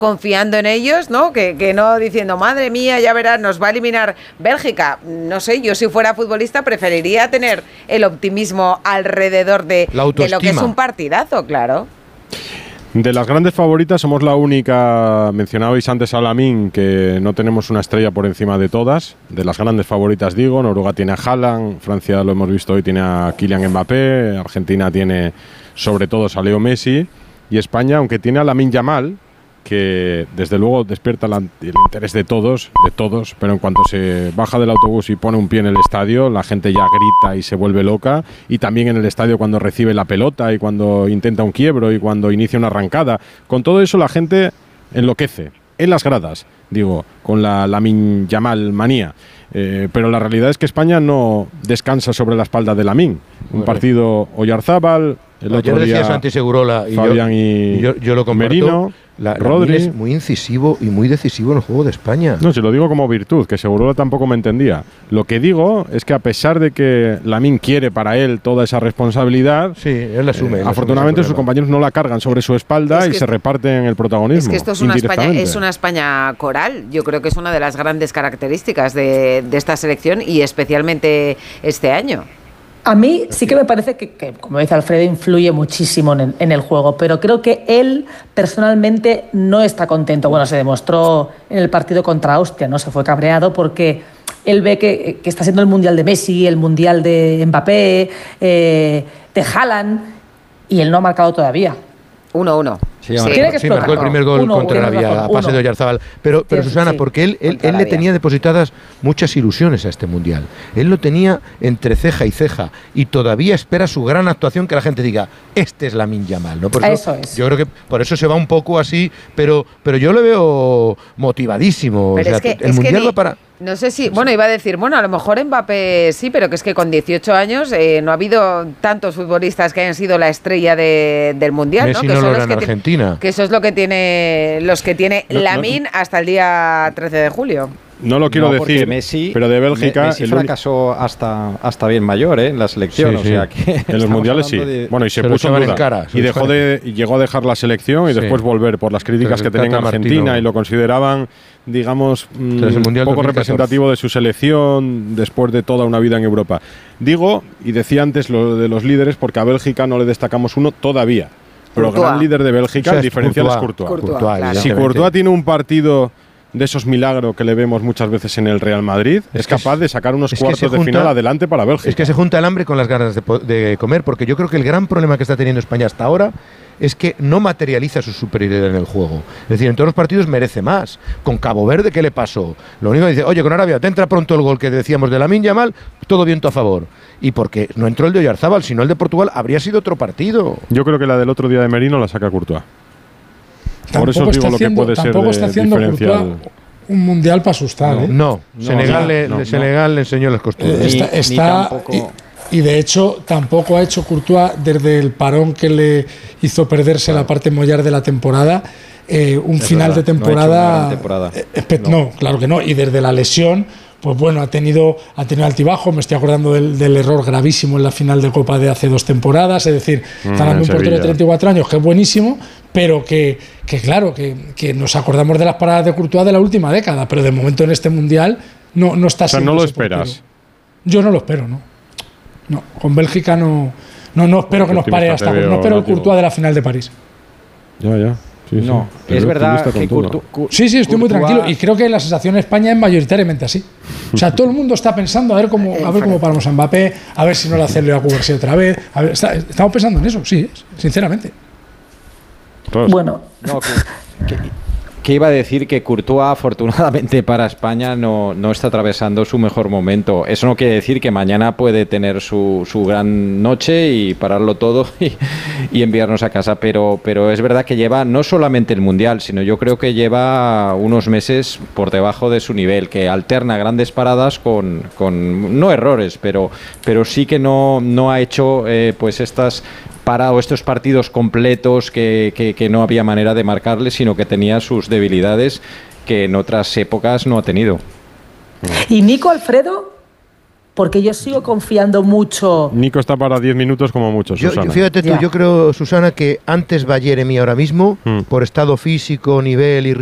confiando en ellos, ¿no? Que no diciendo, madre mía, ya verás, nos va a eliminar Bélgica. No sé, yo si fuera futbolista preferiría tener el optimismo alrededor de lo que es un partidazo, claro. De las grandes favoritas somos la única, mencionabais antes a Lamine, que no tenemos una estrella por encima de todas. De las grandes favoritas digo, Noruega tiene a Haaland, Francia lo hemos visto hoy tiene a Kylian Mbappé, Argentina tiene sobre todo a Leo Messi y España, aunque tiene a Lamine Yamal, que desde luego despierta el interés de todos, pero en cuanto se baja del autobús y pone un pie en el estadio, la gente ya grita y se vuelve loca, y también en el estadio cuando recibe la pelota y cuando intenta un quiebro y cuando inicia una arrancada. Con todo eso la gente enloquece, en las gradas, digo, con la Lamine Yamal manía. Pero la realidad es que España no descansa sobre la espalda de Lamine. Un partido Oyarzábal, el otro día Santi Segurola y Fabián y yo lo comparto. Merino, Rodri es muy incisivo y muy decisivo en el juego de España. No, si lo digo como virtud, que Segurola tampoco me entendía. Lo que digo es que a pesar de que Lamine quiere para él toda esa responsabilidad, sí, él la asume. Afortunadamente sus compañeros no la cargan sobre su espalda y se reparten el protagonismo. Es que esto es una España coral. Yo creo que es una de las grandes características de esta selección y especialmente este año. A mí sí que me parece que, como dice Alfredo, influye muchísimo en el juego, pero creo que él personalmente no está contento. Bueno, se demostró en el partido contra Austria, ¿no? Se fue cabreado porque él ve que está siendo el Mundial de Messi, el Mundial de Mbappé, de Haaland, y él no ha marcado todavía. 1-1. Sí, marcó el primer gol contra Arabia a pase de Oyarzábal. Pero Susana, porque él le tenía depositadas muchas ilusiones a este Mundial. Él lo tenía entre ceja y ceja y todavía espera su gran actuación, que la gente diga, este es Lamine Yamal, ¿no? Por eso es. Yo creo que por eso se va un poco así, pero yo le veo motivadísimo. Pero o sea, es que, el Mundial va para... No sé si, bueno, iba a decir, bueno, a lo mejor Mbappé sí, pero que es que con 18 años no ha habido tantos futbolistas que hayan sido la estrella del Mundial, Messi ¿no? Que no lo era en Argentina. Que eso es lo que tiene Lamine hasta el día 13 de julio. No lo quiero decir, Messi, pero de Bélgica... Messi fracasó hasta bien mayor en la selección. Sí, o sea que en los mundiales sí. Bueno, y se puso en duda. Y llegó a dejar la selección y después volver por las críticas que tenían en Argentina y lo consideraban, digamos, poco representativo de su selección después de toda una vida en Europa. Digo, y decía antes lo de los líderes, porque a Bélgica no le destacamos uno todavía. Pero el gran líder de Bélgica, el diferencial es Courtois. Claro. Si Courtois tiene un partido de esos milagros que le vemos muchas veces en el Real Madrid, es capaz de sacar unos cuartos de final adelante para Bélgica. Es que se junta el hambre con las ganas de comer, porque yo creo que el gran problema que está teniendo España hasta ahora es que no materializa su superioridad en el juego. Es decir, en todos los partidos merece más. Con Cabo Verde, ¿qué le pasó? Lo único que dice, oye, con Arabia, te entra pronto el gol que decíamos de Lamine Yamal, todo viento a favor. Y porque no entró el de Oyarzábal, sino el de Portugal, habría sido otro partido. Yo creo que la del otro día de Merino la saca Courtois. Por eso os digo lo que puede ser diferencial. Un mundial para asustar. Senegal le enseñó las costumbres. Y de hecho tampoco ha hecho Courtois desde el parón que le hizo perderse la parte mollar de la temporada final de temporada. No, claro que no. Y desde la lesión, pues bueno, ha tenido altibajo. Me estoy acordando del error gravísimo en la final de Copa de hace 2 temporadas. Es decir, está dando un portero de 34 años que es buenísimo, pero que nos acordamos de las paradas de Courtois de la última década, pero de momento en este mundial no está siendo. O sea, no lo esperas. Portero. Yo no lo espero, ¿no? No, con Bélgica no espero que nos pare hasta. No espero el Courtois de la final de París. Ya. Sí, no, es verdad que Sí, estoy muy tranquilo y creo que la sensación en España es mayoritariamente así. O sea, todo el mundo está pensando a ver cómo paramos a Mbappé, a ver si no le hace Leo a Cubarsí otra vez. Estamos pensando en eso, sí, sinceramente. Bueno, que iba a decir que Courtois, afortunadamente para España, no está atravesando su mejor momento. Eso no quiere decir que mañana puede tener su gran noche y pararlo todo y enviarnos a casa, pero es verdad que lleva no solamente el Mundial, sino yo creo que lleva unos meses por debajo de su nivel, que alterna grandes paradas con no errores, pero sí que no ha hecho pues estos partidos completos que no había manera de marcarle, sino que tenía sus debilidades que en otras épocas no ha tenido. Y Nico, Alfredo, porque yo sigo confiando mucho. Nico está para 10 minutos como mucho, Susana. Fíjate tú, yo creo, Susana, que antes va Jeremy ahora mismo, por estado físico, nivel y